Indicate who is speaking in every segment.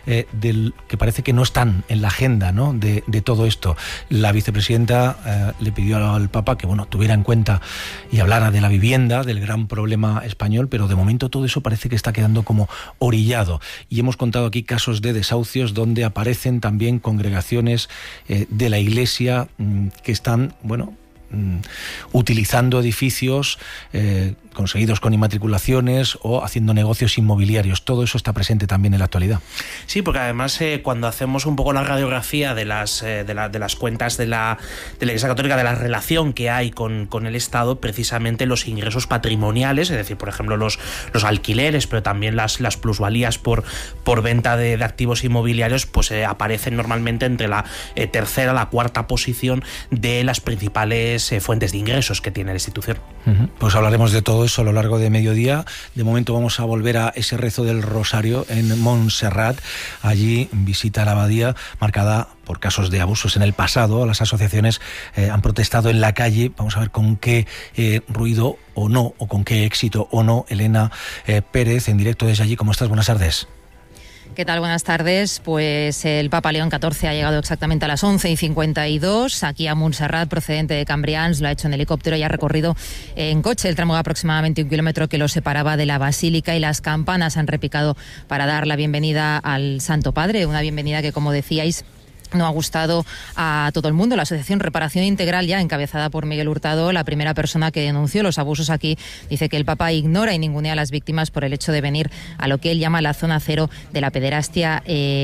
Speaker 1: que parece que no están en la agenda, ¿no?, de todo esto. La vicepresidenta le pidió al Papa que, bueno, tuviera en cuenta y hablara de la vivienda, del gran problema español, pero de momento todo eso parece que está quedando como orillado. Y hemos contado aquí casos de desahucios donde aparecen también congregaciones de la Iglesia que están, bueno, utilizando edificios conseguidos con inmatriculaciones o haciendo negocios inmobiliarios. Todo eso está presente también en la actualidad.
Speaker 2: Sí, porque además cuando hacemos un poco la radiografía de las cuentas de la Iglesia Católica, de la relación que hay con el Estado, precisamente los ingresos patrimoniales, es decir, por ejemplo los alquileres, pero también las plusvalías por venta de activos inmobiliarios, pues aparecen normalmente entre la tercera, la cuarta posición de las principales fuentes de ingresos que tiene la institución.
Speaker 1: Pues hablaremos de todo eso a lo largo de mediodía. De momento vamos a volver a ese rezo del Rosario en Montserrat. Allí visita la abadía marcada por casos de abusos en el pasado. Las asociaciones han protestado en la calle. Vamos a ver con qué ruido o no, o con qué éxito o no. Elena Pérez, en directo desde allí. ¿Cómo estás? Buenas tardes.
Speaker 3: ¿Qué tal? Buenas tardes. Pues el Papa León XIV ha llegado exactamente a las 11:52 aquí a Montserrat, procedente de Cambrians. Lo ha hecho en helicóptero y ha recorrido en coche el tramo de aproximadamente 1 kilómetro que lo separaba de la Basílica, y las campanas han repicado para dar la bienvenida al Santo Padre. Una bienvenida que, como decíais, no ha gustado a todo el mundo. La Asociación Reparación Integral, ya encabezada por Miguel Hurtado, la primera persona que denunció los abusos aquí, dice que el Papa ignora y ningunea a las víctimas por el hecho de venir a lo que él llama la zona cero de la pederastia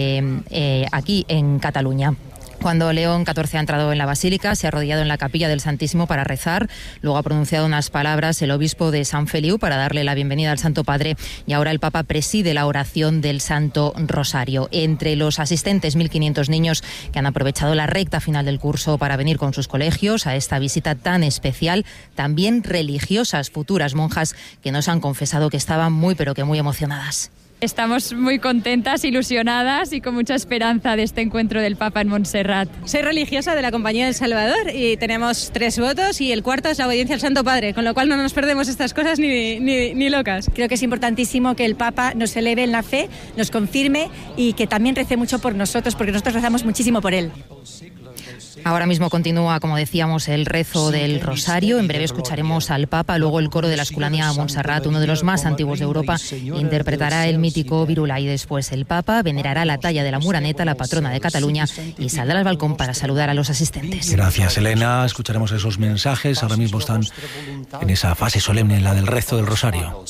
Speaker 3: aquí en Cataluña. Cuando León XIV ha entrado en la Basílica, se ha arrodillado en la capilla del Santísimo para rezar. Luego ha pronunciado unas palabras el obispo de San Feliu para darle la bienvenida al Santo Padre, y ahora el Papa preside la oración del Santo Rosario. Entre los asistentes, 1.500 niños que han aprovechado la recta final del curso para venir con sus colegios a esta visita tan especial. También religiosas, futuras monjas que nos han confesado que estaban muy, pero que muy emocionadas.
Speaker 4: Estamos muy contentas, ilusionadas y con mucha esperanza de este encuentro del Papa en Montserrat.
Speaker 5: Soy religiosa de la Compañía del Salvador y tenemos 3 votos y el cuarto es la obediencia al Santo Padre, con lo cual no nos perdemos estas cosas ni locas.
Speaker 6: Creo que es importantísimo que el Papa nos eleve en la fe, nos confirme y que también rece mucho por nosotros, porque nosotros rezamos muchísimo por él.
Speaker 3: Ahora mismo continúa, como decíamos, el rezo del Rosario. En breve escucharemos al Papa. Luego el coro de la Esculanía Montserrat, uno de los más antiguos de Europa, interpretará el mítico Virula, y después el Papa venerará la talla de la Muraneta, la patrona de Cataluña, y saldrá al balcón para saludar a los asistentes.
Speaker 1: Gracias, Elena. Escucharemos esos mensajes. Ahora mismo están en esa fase solemne, la del rezo del Rosario.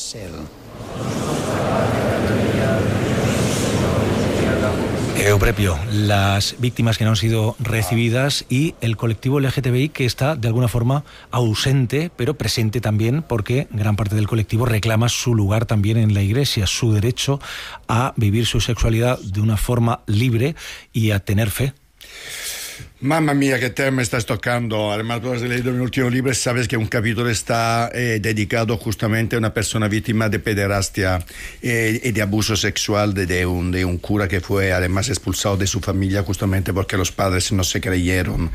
Speaker 1: Euprepio, las víctimas que no han sido recibidas y el colectivo LGTBI que está de alguna forma ausente, pero presente también, porque gran parte del colectivo reclama su lugar también en la Iglesia, su derecho a vivir su sexualidad de una forma libre y a tener fe.
Speaker 7: Mamma mía, qué tema estás tocando. Además, tú has leído mi último libro y sabes que un capítulo está dedicado justamente a una persona víctima de pederastia y de abuso sexual de un cura que fue además expulsado de su familia justamente porque los padres no se creyeron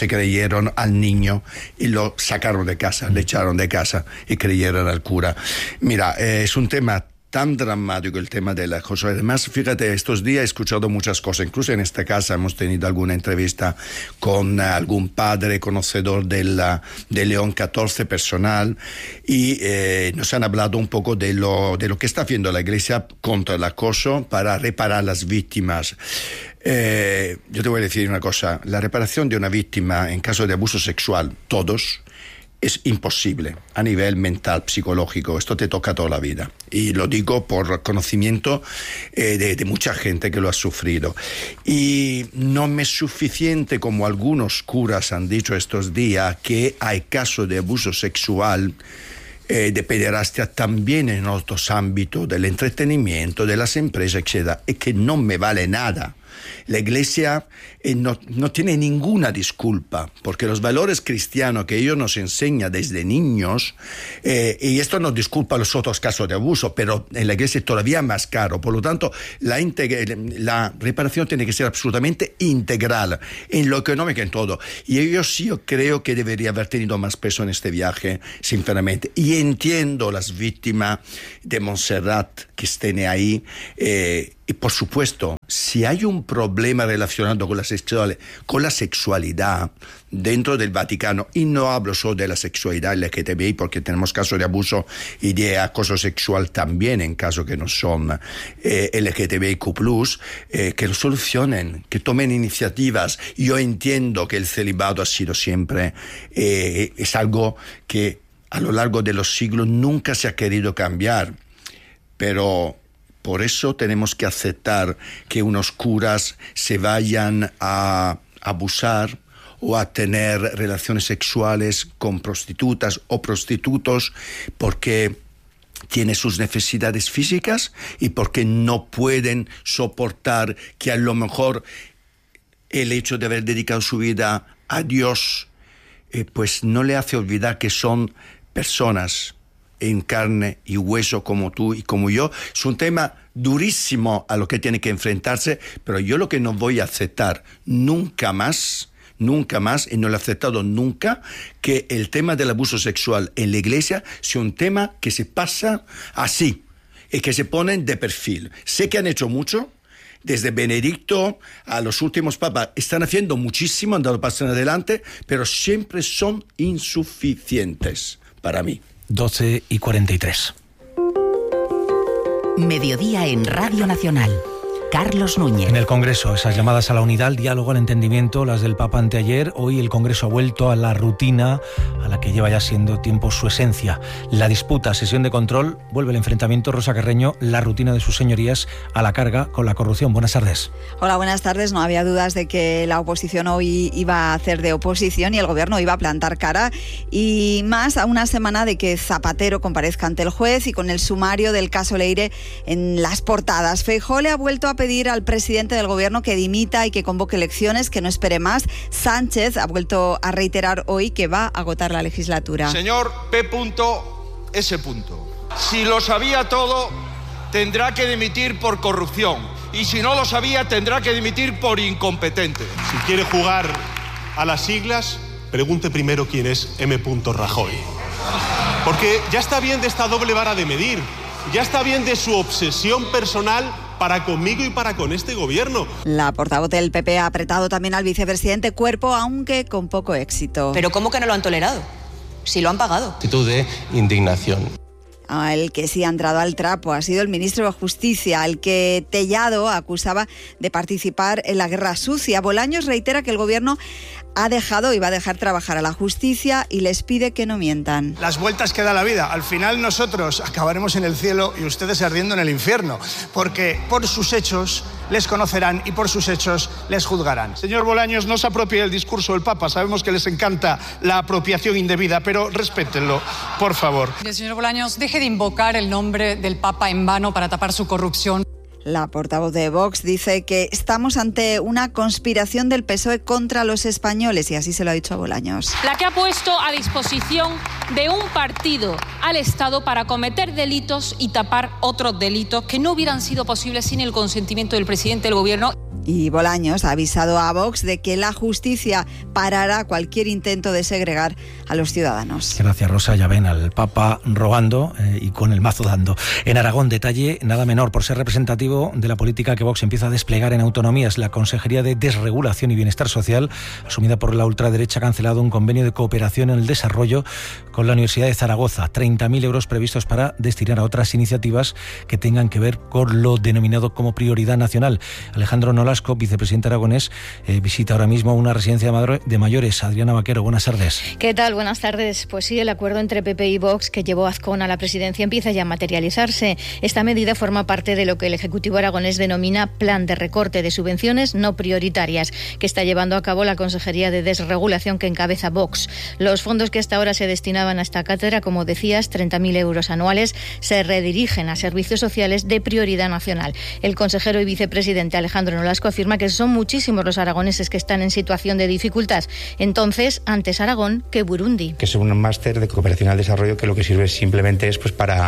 Speaker 7: al niño y lo sacaron de casa, le echaron de casa y creyeron al cura. Mira, es un tema tan dramático el tema del acoso. Además, fíjate, estos días he escuchado muchas cosas, incluso en esta casa hemos tenido alguna entrevista con algún padre conocedor de León XIV personal, y nos han hablado un poco de lo que está haciendo la Iglesia contra el acoso para reparar las víctimas. Yo te voy a decir una cosa, la reparación de una víctima en caso de abuso sexual, todos, es imposible a nivel mental, psicológico. Esto te toca toda la vida. Y lo digo por conocimiento de mucha gente que lo ha sufrido. Y no me es suficiente, como algunos curas han dicho estos días, que hay casos de abuso sexual, de pederastia también en otros ámbitos del entretenimiento, de las empresas, etc. Y que no me vale nada. La Iglesia no tiene ninguna disculpa, porque los valores cristianos que ellos nos enseñan desde niños, y esto no disculpa los otros casos de abuso, pero en la Iglesia es todavía más caro. Por lo tanto, la reparación tiene que ser absolutamente integral, en lo económico, en todo. Y yo creo que debería haber tenido más peso en este viaje, sinceramente. Y entiendo las víctimas de Montserrat que estén ahí, y por supuesto si hay un problema relacionado con la sexualidad dentro del Vaticano, y no hablo solo de la sexualidad LGTBI, porque tenemos casos de abuso y de acoso sexual también en casos que no son LGTBIQ+, que lo solucionen, que tomen iniciativas. Yo entiendo que el celibato ha sido siempre, es algo que a lo largo de los siglos nunca se ha querido cambiar, pero por eso tenemos que aceptar que unos curas se vayan a abusar o a tener relaciones sexuales con prostitutas o prostitutos porque tienen sus necesidades físicas y porque no pueden soportar que a lo mejor el hecho de haber dedicado su vida a Dios pues no le hace olvidar que son personas en carne y hueso como tú y como yo. Es un tema durísimo a lo que tiene que enfrentarse, pero yo lo que no voy a aceptar nunca más, y no lo he aceptado nunca, que el tema del abuso sexual en la iglesia sea un tema que se pasa así y que se ponen de perfil. Sé que han hecho mucho, desde Benedicto a los últimos papas, están haciendo muchísimo, han dado pasos adelante, pero siempre son insuficientes para mí.
Speaker 1: 12:43.
Speaker 8: Mediodía en Radio Nacional. Carlos Núñez.
Speaker 1: En el Congreso, esas llamadas a la unidad, al diálogo, al entendimiento, las del Papa anteayer. Hoy el Congreso ha vuelto a la rutina a la que lleva ya siendo tiempo su esencia. La disputa, sesión de control, vuelve el enfrentamiento. Rosa Carreño, la rutina de sus señorías a la carga con la corrupción. Buenas tardes.
Speaker 9: Hola, buenas tardes. No había dudas de que la oposición hoy iba a hacer de oposición y el gobierno iba a plantar cara. Y más a una semana de que Zapatero comparezca ante el juez y con el sumario del caso Leire en las portadas. Feijóo le ha vuelto a pedir al presidente del gobierno que dimita y que convoque elecciones, que no espere más. Sánchez ha vuelto a reiterar hoy que va a agotar la legislatura.
Speaker 10: Señor P.S. Si lo sabía todo, tendrá que dimitir por corrupción. Y si no lo sabía, tendrá que dimitir por incompetente.
Speaker 11: Si quiere jugar a las siglas, pregunte primero quién es M. Rajoy. Porque ya está bien de esta doble vara de medir. Ya está bien de su obsesión personal para conmigo y para con este gobierno.
Speaker 9: La portavoz del PP ha apretado también al vicepresidente Cuerpo, aunque con poco éxito.
Speaker 12: ¿Pero cómo que no lo han tolerado? Si lo han pagado.
Speaker 13: Actitud de indignación.
Speaker 9: El que sí ha entrado al trapo ha sido el ministro de Justicia, al que Tellado acusaba de participar en la guerra sucia. Bolaños reitera que el gobierno ha dejado y va a dejar trabajar a la justicia y les pide que no mientan.
Speaker 14: Las vueltas que da la vida. Al final nosotros acabaremos en el cielo y ustedes ardiendo en el infierno, porque por sus hechos les conocerán y por sus hechos les juzgarán.
Speaker 10: Señor Bolaños, no se apropie del discurso del Papa. Sabemos que les encanta la apropiación indebida, pero respétenlo, por favor.
Speaker 15: Señor Bolaños, deje de invocar el nombre del Papa en vano para tapar su corrupción.
Speaker 9: La portavoz de Vox dice que estamos ante una conspiración del PSOE contra los españoles, y así se lo ha dicho a Bolaños.
Speaker 16: La que ha puesto a disposición de un partido al Estado para cometer delitos y tapar otros delitos que no hubieran sido posibles sin el consentimiento del presidente del gobierno.
Speaker 9: Y Bolaños ha avisado a Vox de que la justicia parará cualquier intento de segregar a los ciudadanos.
Speaker 1: Gracias, Rosa. Ya ven al Papa rogando y con el mazo dando. En Aragón, detalle nada menor por ser representativo de la política que Vox empieza a desplegar en autonomías. La Consejería de Desregulación y Bienestar Social, asumida por la ultraderecha, ha cancelado un convenio de cooperación en el desarrollo con la Universidad de Zaragoza. 30.000 euros previstos para destinar a otras iniciativas que tengan que ver con lo denominado como prioridad nacional. Alejandro Nolasco, vicepresidente aragonés, visita ahora mismo una residencia de mayores. Adriana Vaquero, buenas tardes.
Speaker 17: ¿Qué tal? Buenas tardes. Pues sí, el acuerdo entre PP y Vox que llevó a Azcón a la presidencia empieza ya a materializarse. Esta medida forma parte de lo que el Ejecutivo aragonés denomina Plan de Recorte de Subvenciones No Prioritarias, que está llevando a cabo la Consejería de Desregulación que encabeza Vox. Los fondos que hasta ahora se destinaban a esta cátedra, como decías, 30.000 euros anuales, se redirigen a servicios sociales de prioridad nacional. El consejero y vicepresidente Alejandro Nolasco afirma que son muchísimos los aragoneses que están en situación de dificultad. Entonces, antes Aragón que Burundi.
Speaker 18: Que es un máster de cooperación al desarrollo que lo que sirve simplemente es para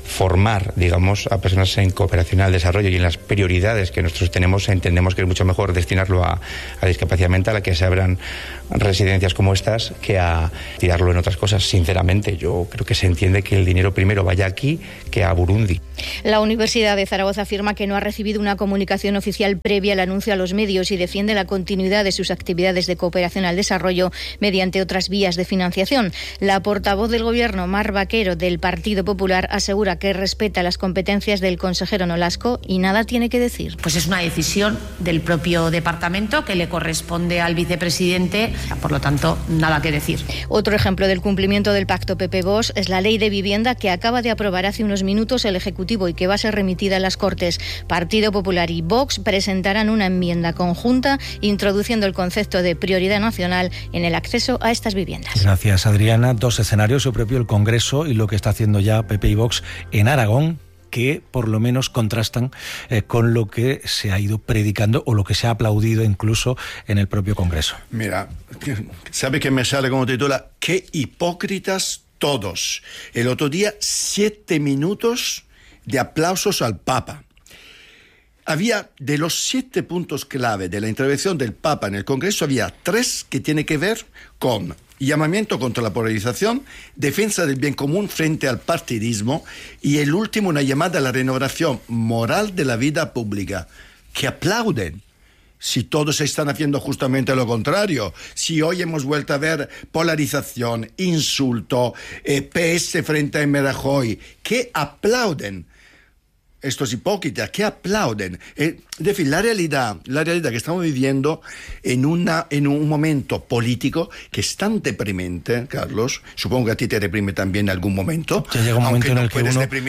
Speaker 18: formar, digamos, a personas en cooperación al desarrollo y en las prioridades que nosotros tenemos, entendemos que es mucho mejor destinarlo a discapacidad mental, a que se abran residencias como estas, que a tirarlo en otras cosas. Sinceramente, yo creo que se entiende que el dinero primero vaya aquí que a Burundi.
Speaker 17: La Universidad de Zaragoza afirma que no ha recibido una comunicación oficial previa al anuncio a los medios y defiende la continuidad de sus actividades de cooperación al desarrollo mediante otras vías de financiación. La portavoz del Gobierno, Mar Vaquero, del Partido Popular, asegura que respeta las competencias del consejero Nolasco y nada tiene que decir.
Speaker 19: Pues es una decisión del propio departamento que le corresponde al vicepresidente, por lo tanto, nada que decir.
Speaker 17: Otro ejemplo del cumplimiento del pacto PP-Vox es la ley de vivienda que acaba de aprobar hace unos minutos el Ejecutivo y que va a ser remitida a las Cortes. Partido Popular y Vox presentarán una enmienda conjunta introduciendo el concepto de prioridad nacional en el acceso a estas viviendas.
Speaker 1: Gracias, Adriana. Dos escenarios, el propio el Congreso y lo que está haciendo ya PP y Vox en Aragón, que por lo menos contrastan con lo que se ha ido predicando o lo que se ha aplaudido incluso en el propio Congreso.
Speaker 7: Mira, ¿sabe qué me sale como titula? ¡Qué hipócritas todos! El otro día, 7 minutos de aplausos al Papa. Había, de los 7 puntos clave de la intervención del Papa en el Congreso, había 3 que tienen que ver con llamamiento contra la polarización, defensa del bien común frente al partidismo y el último, una llamada a la renovación moral de la vida pública. Que aplauden. Si todos están haciendo justamente lo contrario, si hoy hemos vuelto a ver polarización, insulto, PS frente a Emma Rajoy, que aplauden. Estos hipócritas que aplauden. Es decir, la realidad que estamos viviendo en un momento político que es tan deprimente, Carlos, supongo que a ti te deprime también en algún momento.
Speaker 1: Ya llega un momento en el que uno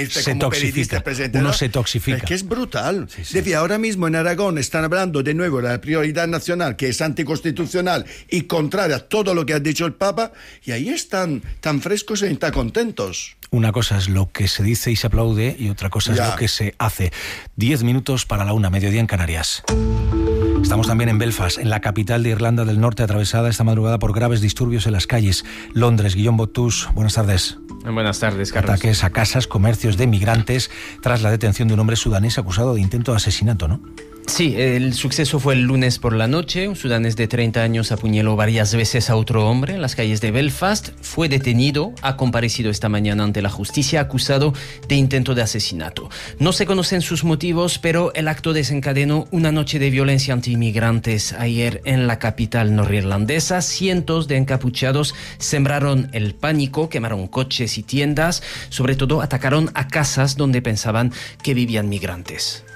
Speaker 1: se toxifica.
Speaker 7: Es que es brutal. Sí, sí. Es decir, ahora mismo en Aragón están hablando de nuevo de la prioridad nacional, que es anticonstitucional y contraria a todo lo que ha dicho el Papa, y ahí están tan frescos y tan contentos.
Speaker 1: Una cosa es lo que se dice y se aplaude y otra cosa es lo que se hace. 10 minutos para la 1, mediodía en Canarias. Estamos también en Belfast, en la capital de Irlanda del Norte, atravesada esta madrugada por graves disturbios en las calles. Londres, Guillaume Botus, buenas tardes.
Speaker 20: Buenas tardes, Carlos.
Speaker 1: Ataques a casas, comercios de migrantes, tras la detención de un hombre sudanés acusado de intento de asesinato, ¿no?
Speaker 20: Sí, el suceso fue el lunes por la noche. Un sudanés de 30 años apuñaló varias veces a otro hombre en las calles de Belfast. Fue detenido, ha comparecido esta mañana ante la justicia acusado de intento de asesinato. No se conocen sus motivos, pero el acto desencadenó una noche de violencia anti-inmigrantes ayer en la capital norirlandesa. Cientos de encapuchados sembraron el pánico, quemaron coches y tiendas, sobre todo atacaron a casas donde pensaban que vivían migrantes.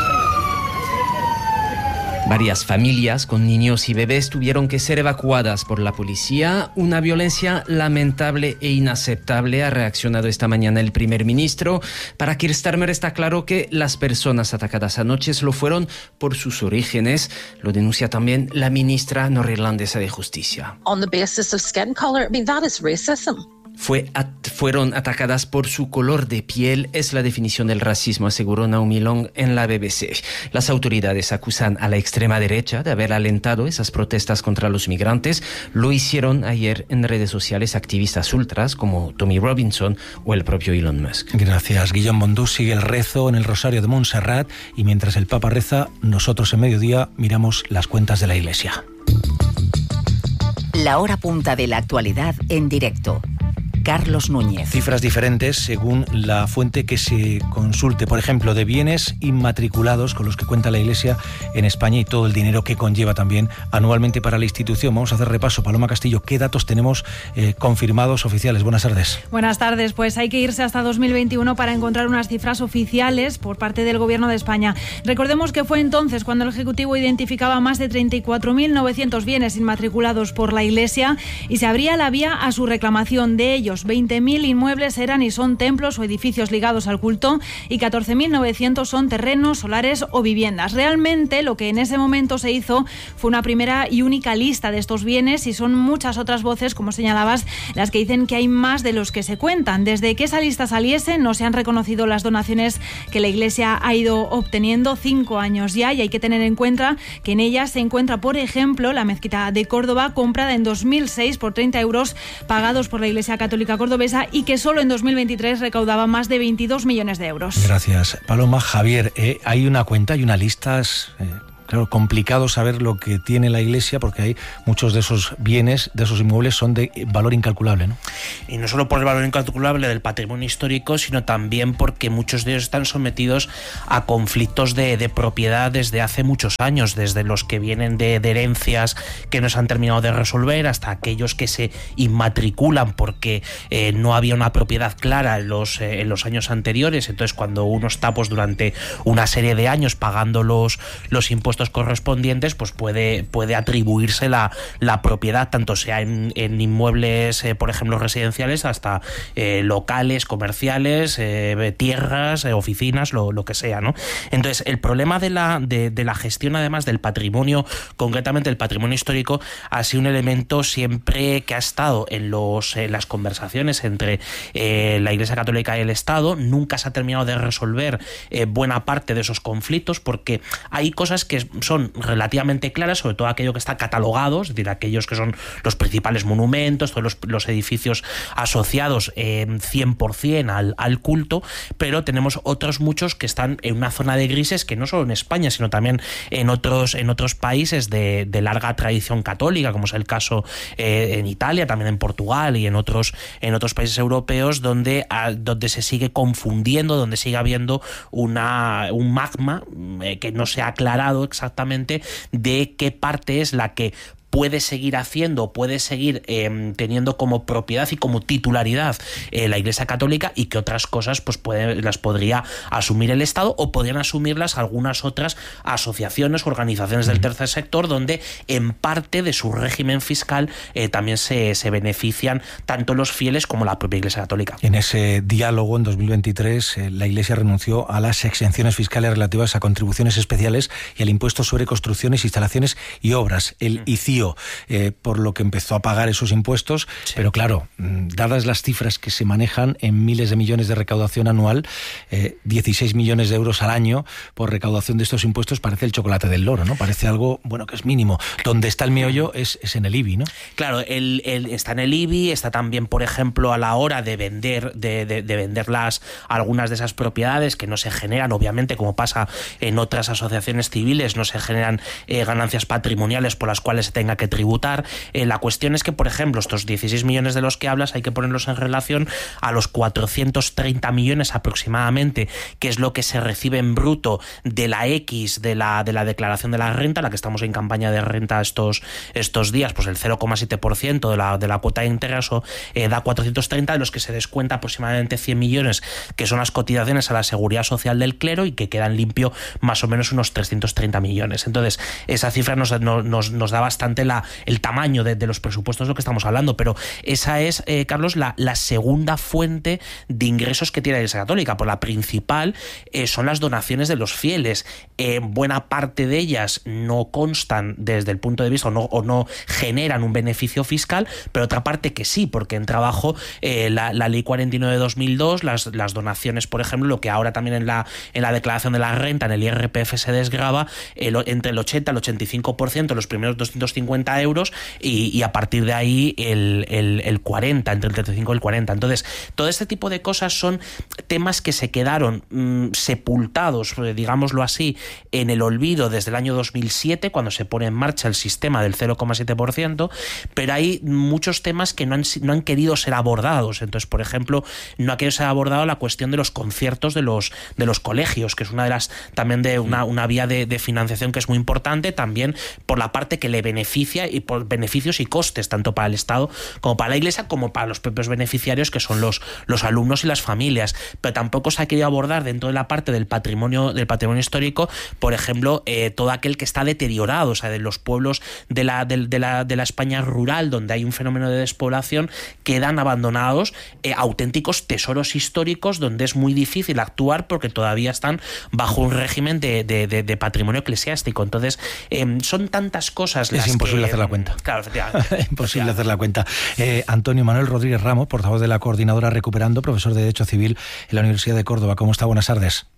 Speaker 20: Varias familias con niños y bebés tuvieron que ser evacuadas por la policía. Una violencia lamentable e inaceptable, ha reaccionado esta mañana el primer ministro. Para Keir Starmer está claro que las personas atacadas anoche lo fueron por sus orígenes. Lo denuncia también la ministra norirlandesa de Justicia.
Speaker 21: On the basis of skin color, that is racism.
Speaker 20: Fueron atacadas por su color de piel, es la definición del racismo, aseguró Naomi Long en la BBC. Las autoridades acusan a la extrema derecha de haber alentado esas protestas contra los migrantes. Lo hicieron ayer en redes sociales activistas ultras como Tommy Robinson o el propio Elon Musk.
Speaker 1: Gracias, Guillaume Bondú. Sigue el rezo en el Rosario de Montserrat y mientras el Papa reza, nosotros en mediodía miramos las cuentas de la Iglesia.
Speaker 8: La hora punta de la actualidad en directo. Carlos Núñez.
Speaker 1: Cifras diferentes según la fuente que se consulte. Por ejemplo, de bienes inmatriculados con los que cuenta la Iglesia en España y todo el dinero que conlleva también anualmente para la institución. Vamos a hacer repaso. Paloma Castillo, ¿qué datos tenemos confirmados oficiales? Buenas tardes.
Speaker 22: Buenas tardes. Pues hay que irse hasta 2021 para encontrar unas cifras oficiales por parte del Gobierno de España. Recordemos que fue entonces cuando el Ejecutivo identificaba más de 34.900 bienes inmatriculados por la Iglesia y se abría la vía a su reclamación. De ellos, 20.000 inmuebles eran y son templos o edificios ligados al culto y 14.900 son terrenos, solares o viviendas. Realmente lo que en ese momento se hizo fue una primera y única lista de estos bienes y son muchas otras voces, como señalabas, las que dicen que hay más de los que se cuentan. Desde que esa lista saliese no se han reconocido las donaciones que la Iglesia ha ido obteniendo 5 años ya y hay que tener en cuenta que en ellas se encuentra, por ejemplo, la mezquita de Córdoba comprada en 2006 por 30 euros pagados por la Iglesia Católica Católica Cordobesa y que solo en 2023 recaudaba más de 22 millones de euros.
Speaker 1: Gracias, Paloma. Javier, hay una cuenta, hay una lista... Claro, complicado saber lo que tiene la Iglesia porque hay muchos de esos bienes, de esos inmuebles, son de valor incalculable, ¿no?
Speaker 2: Y no solo por el valor incalculable del patrimonio histórico, sino también porque muchos de ellos están sometidos a conflictos de propiedad desde hace muchos años, desde los que vienen de herencias que no se han terminado de resolver hasta aquellos que se inmatriculan porque no había una propiedad clara en los años anteriores. Entonces, cuando uno está pues durante una serie de años pagando los impuestos correspondientes, pues puede atribuirse la propiedad, tanto sea en inmuebles, por ejemplo, residenciales, hasta locales, comerciales, tierras, oficinas, lo que sea, ¿no? Entonces, el problema de la gestión, además del patrimonio, concretamente el patrimonio histórico, ha sido un elemento siempre que ha estado en las conversaciones entre la Iglesia Católica y el Estado. Nunca se ha terminado de resolver buena parte de esos conflictos, porque hay cosas que son relativamente claras, sobre todo aquello que está catalogado, es decir, aquellos que son los principales monumentos, todos los edificios asociados 100% al culto, pero tenemos otros muchos que están en una zona de grises que no solo en España, sino también en otros países de larga tradición católica, como es el caso en Italia, también en Portugal y en otros países europeos, donde se sigue confundiendo, donde sigue habiendo un magma que no se ha aclarado exactamente de qué parte es la que puede seguir haciendo, puede seguir teniendo como propiedad y como titularidad la Iglesia Católica, y que otras cosas pues las podría asumir el Estado, o podrían asumirlas algunas otras asociaciones, organizaciones del tercer sector, donde en parte de su régimen fiscal también se benefician tanto los fieles como la propia Iglesia Católica.
Speaker 1: En ese diálogo, en 2023, la Iglesia renunció a las exenciones fiscales relativas a contribuciones especiales y al impuesto sobre construcciones, instalaciones y obras, el ICIO. Por lo que empezó a pagar esos impuestos, sí. Pero claro, dadas las cifras que se manejan en miles de millones de recaudación anual, 16 millones de euros al año por recaudación de estos impuestos, parece el chocolate del loro, ¿no? Parece algo, bueno, que es mínimo. Donde está el meollo es en el IBI, ¿no?
Speaker 2: Claro, está en el IBI, está también, por ejemplo, a la hora de vender algunas de esas propiedades que no se generan, obviamente, como pasa en otras asociaciones civiles, no se generan ganancias patrimoniales por las cuales se tenga que tributar. La cuestión es que, por ejemplo, estos 16 millones de los que hablas hay que ponerlos en relación a los 430 millones aproximadamente, que es lo que se recibe en bruto de la X de la declaración de la renta, la que estamos en campaña de renta estos días, pues el 0,7% de la cuota íntegra, eso da 430, de los que se descuenta aproximadamente 100 millones, que son las cotizaciones a la seguridad social del clero, y que quedan limpio más o menos unos 330 millones. Entonces, esa cifra nos da bastante el tamaño de los presupuestos de lo que estamos hablando, pero esa es, Carlos, la segunda fuente de ingresos que tiene la Iglesia Católica. Por la principal son las donaciones de los fieles. Buena parte de ellas no constan desde el punto de vista o no generan un beneficio fiscal, pero otra parte que sí, porque entra bajo la Ley 49 de 2002, las donaciones, por ejemplo, lo que ahora también en la declaración de la renta, en el IRPF, se desgrava entre el 80 al 85% los primeros 250 euros, y a partir de ahí el 40, entre el 35 y el 40. Entonces, todo este tipo de cosas son temas que se quedaron sepultados, digámoslo así, en el olvido desde el año 2007, cuando se pone en marcha el sistema del 0,7%, pero hay muchos temas que no han querido ser abordados. Entonces, por ejemplo, no ha querido ser abordado la cuestión de los conciertos de los colegios, que es una de las también de una vía de financiación que es muy importante, también por la parte que le beneficia, y por beneficios y costes tanto para el Estado como para la Iglesia, como para los propios beneficiarios, que son los alumnos y las familias. Pero tampoco se ha querido abordar dentro de la parte del patrimonio histórico, por ejemplo, todo aquel que está deteriorado, o sea, de los pueblos de la España rural, donde hay un fenómeno de despoblación, quedan abandonados auténticos tesoros históricos, donde es muy difícil actuar porque todavía están bajo un régimen de patrimonio eclesiástico. Entonces, son tantas cosas las
Speaker 1: es imposible hacer la cuenta.
Speaker 2: Claro, efectivamente.
Speaker 1: Imposible hacer la cuenta. Antonio Manuel Rodríguez Ramos, portavoz de la coordinadora Recuperando, profesor de Derecho Civil en la Universidad de Córdoba. ¿Cómo está? Buenas tardes.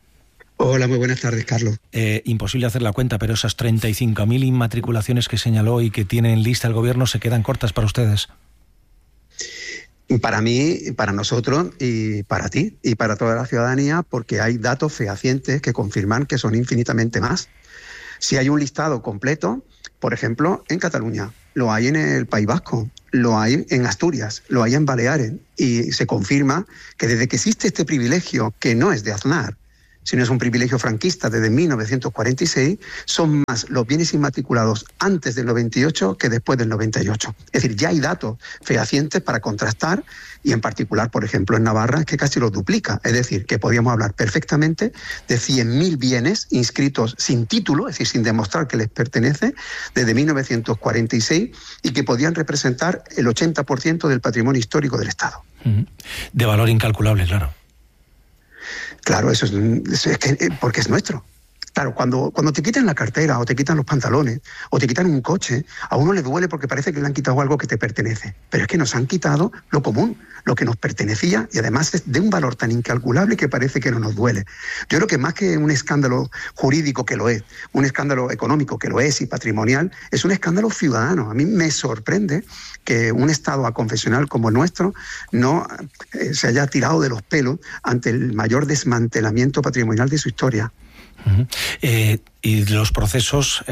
Speaker 4: Hola, muy buenas tardes, Carlos.
Speaker 1: Imposible hacer la cuenta, pero esas 35.000 inmatriculaciones que señaló y que tiene en lista el Gobierno, ¿se quedan cortas para ustedes?
Speaker 4: Para mí, para nosotros y para ti y para toda la ciudadanía, porque hay datos fehacientes que confirman que son infinitamente más. Si hay un listado completo, por ejemplo, en Cataluña, lo hay en el País Vasco, lo hay en Asturias, lo hay en Baleares, y se confirma que desde que existe este privilegio, que no es de Aznar, sino es un privilegio franquista desde 1946, son más los bienes inmatriculados antes del 98 que después del 98. Es decir, ya hay datos fehacientes para contrastar, y en particular, por ejemplo, en Navarra, es que casi lo duplica. Es decir, que podríamos hablar perfectamente de 100.000 bienes inscritos sin título, es decir, sin demostrar que les pertenece, desde 1946, y que podían representar el 80% del patrimonio histórico del Estado.
Speaker 1: De valor incalculable, claro.
Speaker 4: Claro, eso es que, porque es nuestro. Claro, cuando te quitan la cartera o te quitan los pantalones o te quitan un coche, a uno le duele porque parece que le han quitado algo que te pertenece. Pero es que nos han quitado lo común, lo que nos pertenecía, y además es de un valor tan incalculable que parece que no nos duele. Yo creo que más que un escándalo jurídico, que lo es, un escándalo económico, que lo es, y patrimonial, es un escándalo ciudadano. A mí me sorprende que un Estado aconfesional como el nuestro no se haya tirado de los pelos ante el mayor desmantelamiento patrimonial de su historia.
Speaker 1: Y los procesos,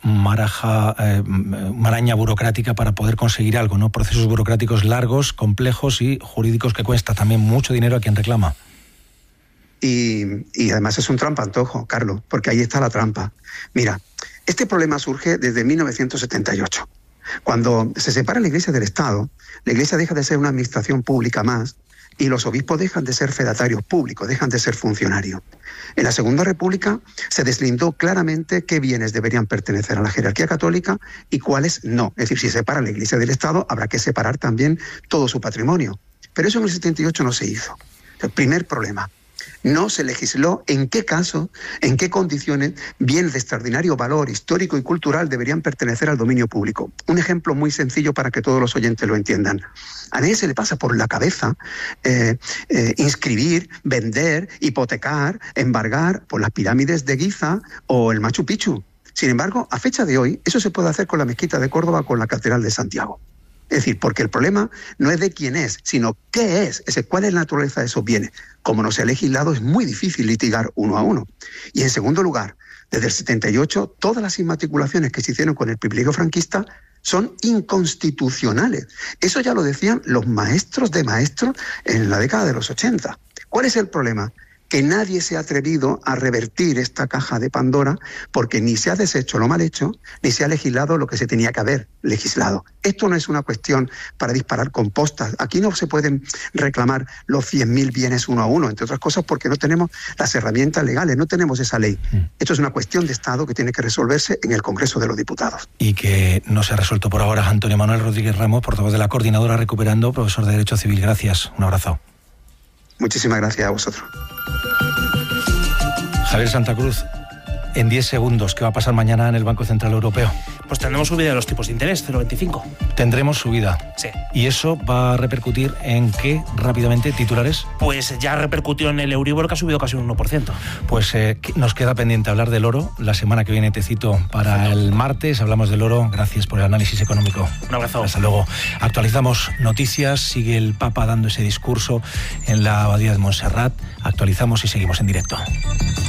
Speaker 1: maraña burocrática para poder conseguir algo, ¿no? Procesos burocráticos largos, complejos y jurídicos que cuesta también mucho dinero a quien reclama.
Speaker 4: Y además es un trampa-antojo, Carlos, porque ahí está la trampa. Mira, este problema surge desde 1978. Cuando se separa la Iglesia del Estado, la Iglesia deja de ser una administración pública más, y los obispos dejan de ser fedatarios públicos, dejan de ser funcionarios. En la Segunda República se deslindó claramente qué bienes deberían pertenecer a la jerarquía católica y cuáles no. Es decir, si se separa la Iglesia del Estado, habrá que separar también todo su patrimonio. Pero eso en el 78 no se hizo. El primer problema. No se legisló en qué caso, en qué condiciones bienes de extraordinario valor histórico y cultural deberían pertenecer al dominio público. Un ejemplo muy sencillo para que todos los oyentes lo entiendan. A nadie se le pasa por la cabeza inscribir, vender, hipotecar, embargar por las pirámides de Giza o el Machu Picchu. Sin embargo, a fecha de hoy, eso se puede hacer con la Mezquita de Córdoba o con la Catedral de Santiago. Es decir, porque el problema no es de quién es, sino qué es, cuál es la naturaleza de esos bienes. Como no se ha legislado, es muy difícil litigar uno a uno. Y en segundo lugar, desde el 78, todas las inmatriculaciones que se hicieron con el privilegio franquista son inconstitucionales. Eso ya lo decían los maestros de maestros en la década de los 80. ¿Cuál es el problema? Que nadie se ha atrevido a revertir esta caja de Pandora, porque ni se ha deshecho lo mal hecho, ni se ha legislado lo que se tenía que haber legislado. Esto no es una cuestión para disparar compostas. Aquí no se pueden reclamar los 100.000 bienes uno a uno, entre otras cosas porque no tenemos las herramientas legales, no tenemos esa ley. Esto es una cuestión de Estado que tiene que resolverse en el Congreso de los Diputados.
Speaker 1: Y que no se ha resuelto por ahora. Antonio Manuel Rodríguez Ramos, portavoz de la Coordinadora Recuperando, profesor de Derecho Civil. Gracias. Un abrazo.
Speaker 4: Muchísimas gracias a vosotros.
Speaker 1: Javier Santa Cruz, en 10 segundos, ¿qué va a pasar mañana en el Banco Central Europeo?
Speaker 2: Pues tendremos subida de los tipos de interés, 0,25.
Speaker 1: Tendremos subida.
Speaker 2: Sí.
Speaker 1: ¿Y eso va a repercutir en qué, rápidamente, titulares?
Speaker 2: Pues ya repercutió en el Euribor, que ha subido casi un 1%.
Speaker 1: Pues nos queda pendiente hablar del oro. La semana que viene te cito para el martes. Hablamos del oro. Gracias por el análisis económico.
Speaker 2: Un abrazo.
Speaker 1: Hasta luego. Actualizamos noticias. Sigue el Papa dando ese discurso en la Abadía de Montserrat. Actualizamos y seguimos en directo.